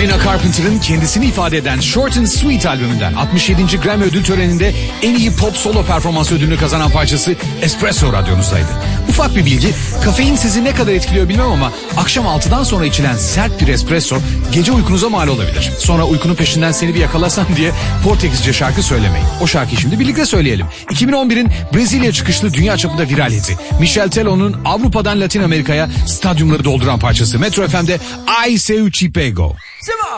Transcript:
Sabrina Carpenter'ın kendisini ifade eden Short and Sweet albümünden 67. Grammy ödül töreninde en iyi pop solo performans ödülünü kazanan parçası Espresso radyonuzdaydı. Ufak bir bilgi, kafein sizi ne kadar etkiliyor bilmem ama akşam 6'dan sonra içilen sert bir espresso gece uykunuza mal olabilir. Sonra uykunun peşinden seni bir yakalasam diye Portekizce şarkı söylemeyin. O şarkıyı şimdi birlikte söyleyelim. 2011'in Brezilya çıkışlı dünya çapında viral hiti. Michel Telo'nun Avrupa'dan Latin Amerika'ya stadyumları dolduran parçası Metro FM'de I Seu Te Pego.